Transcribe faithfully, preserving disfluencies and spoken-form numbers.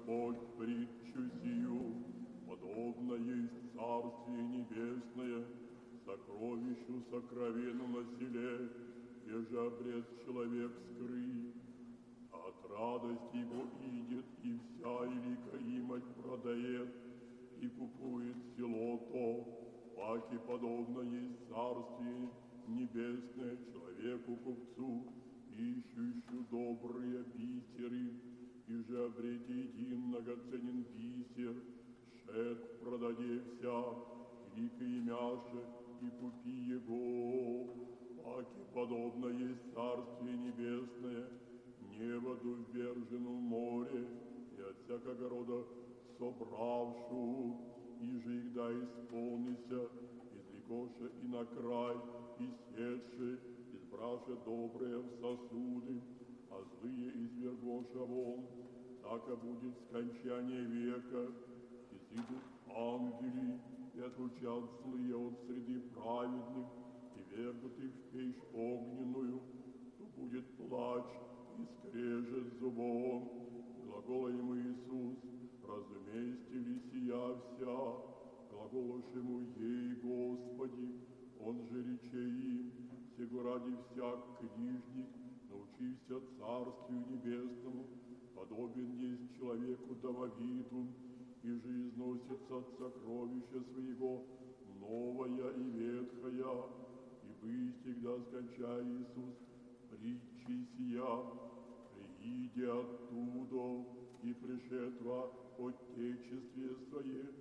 Господь притчу сию, подобно есть Царствие Небесное, сокровищу сокровенну на селе, еже обрез человек скрыть. От радости его идет, и вся велика имать продает, и купует село то, паки подобно есть Царствие Небесное человеку-купцу, ищущую добрые бисеры, и же обреть един многоценен бисер, шед продадевся, великое мяше, и купи его, паки подобно есть Царствие Небесное, неводу ввержену в море, и от всякого рода собравшу, и же их да исполнися, излекоше и на край, и седши, избравши добрые в сосуды, а злые извергоша вон, тако будет скончание века, изыдут ангели, и отлучат злые от среды праведных, и вергут их в печь огненную, то будет плач и скрежет зубом. Глагола ему Иисус, разумейте ли сия вся, глаголош ему ей, Господи, он же рече им, сего ради всяк книжник, научився Царствию Небесному, подобен есть человеку домовиту, и же износится от сокровища своего новая и ветхая, и вы всегда скончай Иисус, притчи сия, прииди оттуда и пришед во Отечестве Свое,